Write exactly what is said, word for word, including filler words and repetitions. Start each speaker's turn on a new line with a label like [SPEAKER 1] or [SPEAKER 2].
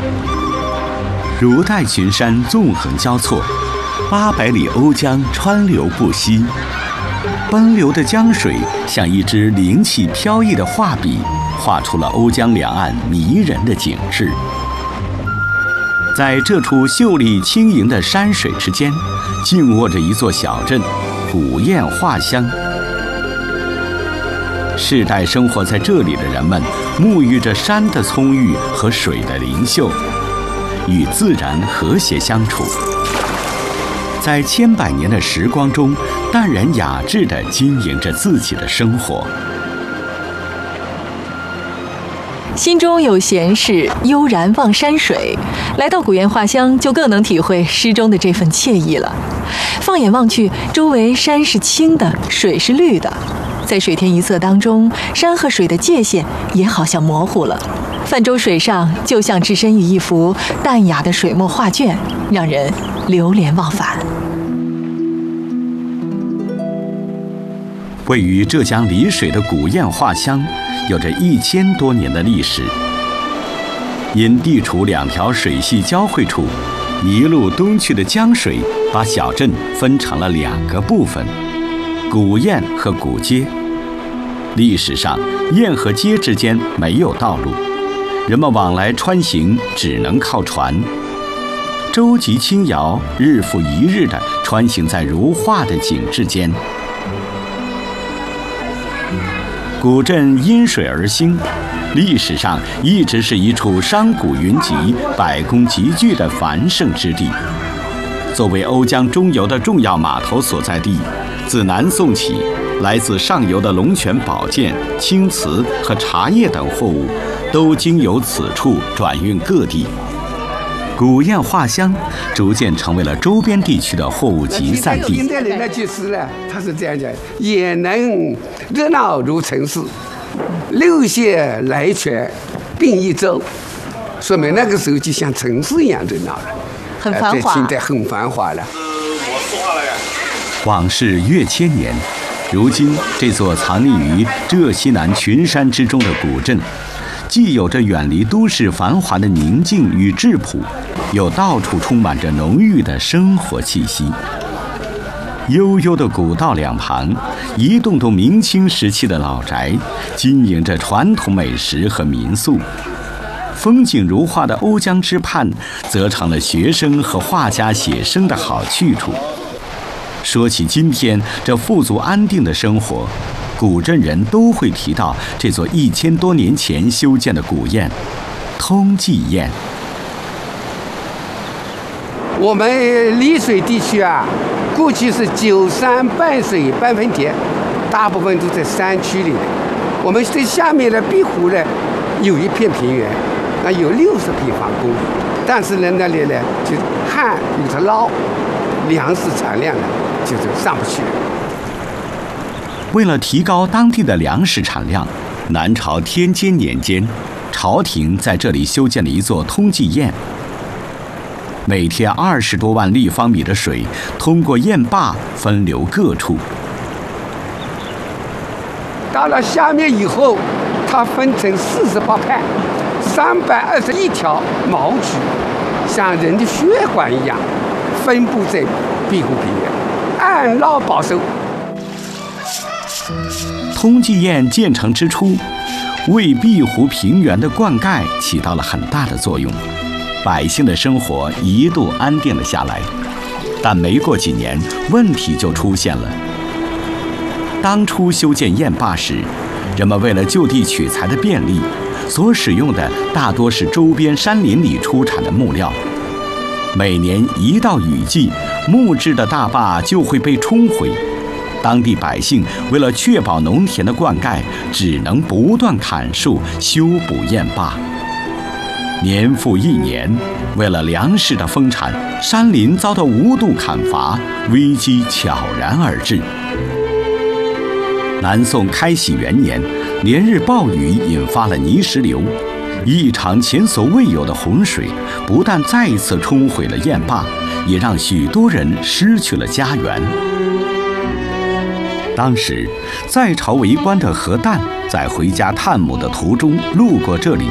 [SPEAKER 1] 如带群山纵横交错，八百里瓯江川流不息。奔流的江水像一支灵气飘逸的画笔，画出了瓯江两岸迷人的景致。在这处秀丽轻盈的山水之间，静卧着一座小镇——古堰画乡。世代生活在这里的人们，沐浴着山的葱郁和水的灵秀，与自然和谐相处，在千百年的时光中，淡然雅致地经营着自己的生活。
[SPEAKER 2] 心中有闲事，悠然望山水。来到古堰画乡，就更能体会诗中的这份惬意了。放眼望去，周围山是青的，水是绿的，在水天一色当中，山和水的界限也好像模糊了。泛舟水上，就像置身于一幅淡雅的水墨画卷，让人流连忘返。
[SPEAKER 1] 位于浙江丽水的古堰画乡，有着一千多年的历史。因地处两条水系交汇处，一路东去的江水把小镇分成了两个部分：古堰和古街。历史上，堰和街之间没有道路，人们往来穿行只能靠船。舟楫轻摇，日复一日地穿行在如画的景致间。古镇因水而兴，历史上一直是一处商贾云集、百工集聚的繁盛之地。作为瓯江中游的重要码头所在地，自南宋起，来自上游的龙泉宝剑、青瓷和茶叶等货物，都经由此处转运各地。古堰画乡逐渐成为了周边地区的货物集散地。
[SPEAKER 3] 现代人的句诗呢，他是这样讲：也能热闹如城市，六县来泉并一舟。说明那个时候就像城市一样热闹了，
[SPEAKER 2] 很繁华。
[SPEAKER 3] 现在很繁华了。
[SPEAKER 1] 往事越千年，如今这座藏匿于浙西南群山之中的古镇，既有着远离都市繁华的宁静与质朴，又到处充满着浓郁的生活气息。悠悠的古道两旁，一栋栋明清时期的老宅，经营着传统美食和民宿。风景如画的瓯江之畔，则成了学生和画家写生的好去处。说起今天这富足安定的生活，古镇人都会提到这座一千多年前修建的古堰——通济堰。
[SPEAKER 3] 我们丽水地区啊，过去是九山半水半分田，大部分都在山区里的。我们在下面的碧湖呢，有一片平原，那有六十平方公里，但是呢，那里呢就旱有着涝，粮食产量呢就是上不去了。
[SPEAKER 1] 为了提高当地的粮食产量，南朝天监年间，朝廷在这里修建了一座通济堰。每天二十多万立方米的水通过堰坝分流各处。
[SPEAKER 3] 到了下面以后，它分成四十八派，三百二十一条毛渠，像人的血管一样，分布在碧湖平原，按涝保收。
[SPEAKER 1] 通济堰建成之初，为碧湖平原的灌溉起到了很大的作用，百姓的生活一度安定了下来。但没过几年，问题就出现了。当初修建堰坝时，人们为了就地取材的便利，所使用的大多是周边山林里出产的木料。每年一到雨季，木质的大坝就会被冲毁。当地百姓为了确保农田的灌溉，只能不断砍树修补堰坝。年复一年，为了粮食的丰产，山林遭到无度砍伐，危机悄然而至。南宋开禧元年，连日暴雨引发了泥石流，一场前所未有的洪水不但再一次冲毁了堰坝，也让许多人失去了家园。当时在朝为官的何旦在回家探母的途中路过这里，